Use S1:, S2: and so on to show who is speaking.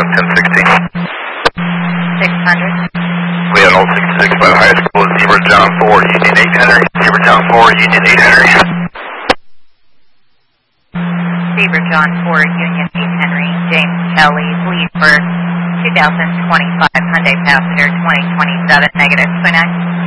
S1: 1016.
S2: 600.
S1: We had old 66 by the high school, Zebra John 4, Union 8 Henry. Zebra John 4, Union 8 Henry.
S2: Zebra John 4, Union 8 Henry. James Kelly, Leesburg, 2025 Hyundai Passenger 2027, negative 29.